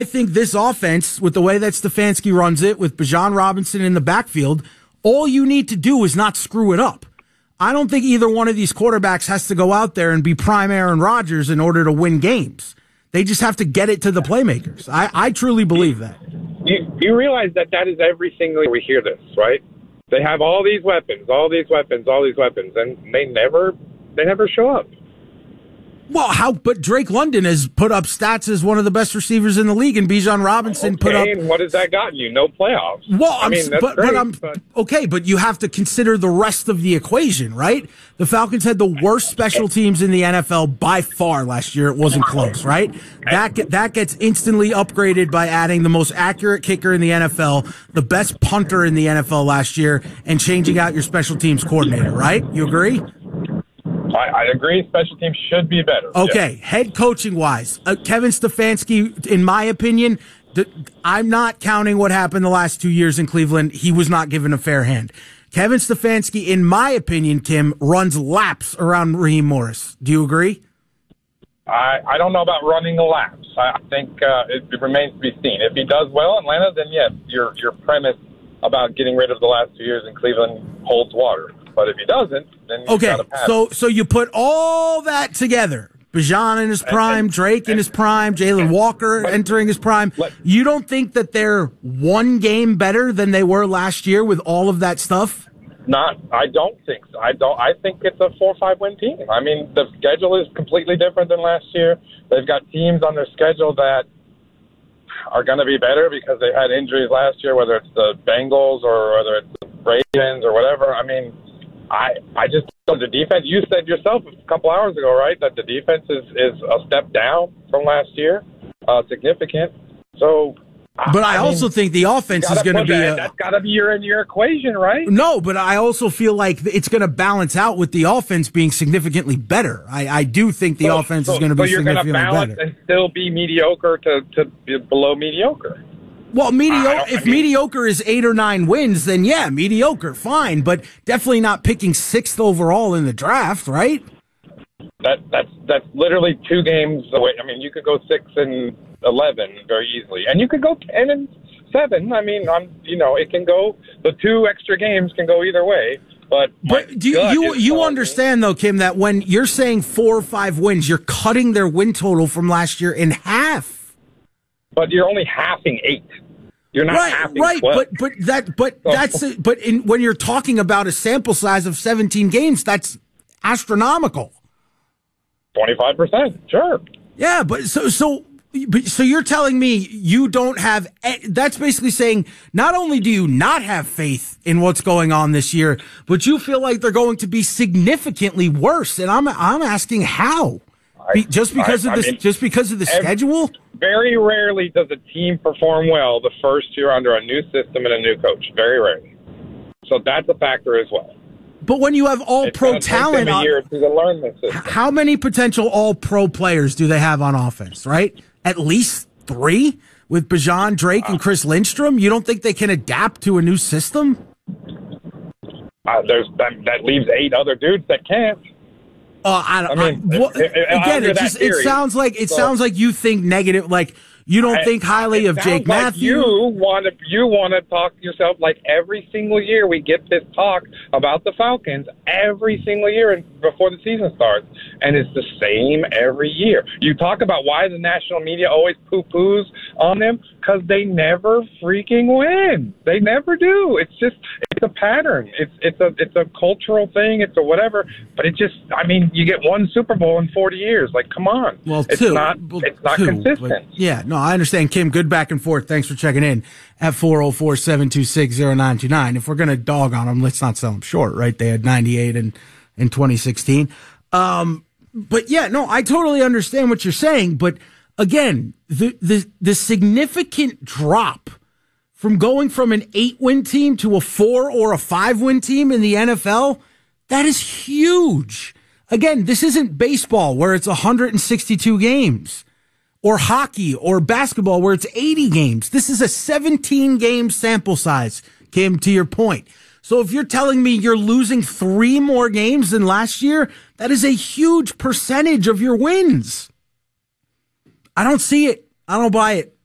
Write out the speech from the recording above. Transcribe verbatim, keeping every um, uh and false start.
I think this offense, with the way that Stefanski runs it, with Bijan Robinson in the backfield, all you need to do is not screw it up. I don't think either one of these quarterbacks has to go out there and be prime Aaron Rodgers in order to win games. They just have to get it to the playmakers. I, I truly believe that. You, you realize that that is every single year we hear this, right? They have all these weapons, all these weapons, all these weapons, and they never, they never show up. Well, how? But Drake London has put up stats as one of the best receivers in the league, and Bijan Robinson okay, put up. And what has that gotten you? No playoffs. Well, I'm, I mean, that's but, great, but I'm but... okay. But you have to consider the rest of the equation, right? The Falcons had the worst special teams in the N F L by far last year. It wasn't close, right? That that gets instantly upgraded by adding the most accurate kicker in the N F L, the best punter in the N F L last year, and changing out your special teams coordinator. Right? You agree? I, I agree. Special teams should be better. Okay, yeah. Head coaching wise, uh, Kevin Stefanski, in my opinion, th- I'm not counting what happened the last two years in Cleveland. He was not given a fair hand. Kevin Stefanski, in my opinion, Kim, runs laps around Raheem Morris. Do you agree? I, I don't know about running the laps. I think uh, it, it remains to be seen. If he does well in Atlanta, then yes, your your premise about getting rid of the last two years in Cleveland holds water. But if he doesn't, then okay. Got to pass. So so you put all that together. Bijan in his prime, and, and, Drake in and, his prime, Jalen Walker but, entering his prime. Let, you don't think that they're one game better than they were last year with all of that stuff? Not, I don't think so. I don't. I think it's a four or five win team. I mean, the schedule is completely different than last year. They've got teams on their schedule that are going to be better because they had injuries last year, whether it's the Bengals or whether it's the Ravens or whatever. I mean, I I just the defense. You said yourself a couple hours ago, right, that the defense is, is a step down from last year, uh, significant. So. But I, I mean, also think the offense is going to be that, a, that's got to be your in your equation, right? No, but I also feel like it's going to balance out with the offense being significantly better. I, I do think the so, offense so, is going to be so significantly you're balance better and still be mediocre to, to be below mediocre. Well, mediocre. If I mean, mediocre is eight or nine wins, then yeah, mediocre, fine, but definitely not picking sixth overall in the draft, right? That that's that's literally two games away. I mean, you could go six and eleven very easily, and you could go ten and seven. I mean, I'm you know, it can go. The two extra games can go either way. But but do you you, you understand though, Kim, that when you're saying four or five wins, you're cutting their win total from last year in half. But you're only halving eight. You're not right, halving right. twelve. But but that but so, that's a, but in, when you're talking about a sample size of seventeen games, that's astronomical. Twenty-five percent, sure. Yeah, but so so. But, so you're telling me you don't have, that's basically saying not only do you not have faith in what's going on this year, but you feel like they're going to be significantly worse. And I'm, I'm asking how? Be, just because I, of I this, mean, just because of the every, schedule? Very rarely does a team perform well the first year under a new system and a new coach. Very rarely. So that's a factor as well. But when you have all it's pro talent, take them a year to learn this system. How many potential all pro players do they have on offense, right? At least three with Bijan, Drake, and Chris Lindstrom. You don't think they can adapt to a new system? Uh, there's that, that leaves eight other dudes that can't. Uh, I, I mean, I, well, it, it, again, it just theory, it sounds like it so, sounds like you think negative, like you don't I, think highly of Jake like Matthews. You want to you want to talk to yourself like every single year we get this talk about the Falcons every single year and before the season starts, and it's the same every year. You talk about why the national media always poo-poos on them because they never freaking win. They never do. It's just it's a pattern. It's it's a it's a cultural thing. It's a whatever. But it just I mean you get one Super Bowl in forty years. Like come on. Well, it's two. not Well, it's not two, consistent. Yeah. No, I understand, Kim. Good back and forth. Thanks for checking in at four oh four, seven two six, oh nine two nine. If we're going to dog on them, let's not sell them short, right? They had ninety-eight in, in twenty sixteen. Um, but yeah, no, I totally understand what you're saying. But again, the, the, the significant drop from going from an eight win team to a four or a five win team in the N F L, that is huge. Again, this isn't baseball where it's one hundred sixty-two games. Or hockey or basketball where it's eighty games. This is a seventeen game sample size, Kim, to your point. So if you're telling me you're losing three more games than last year, that is a huge percentage of your wins. I don't see it. I don't buy it.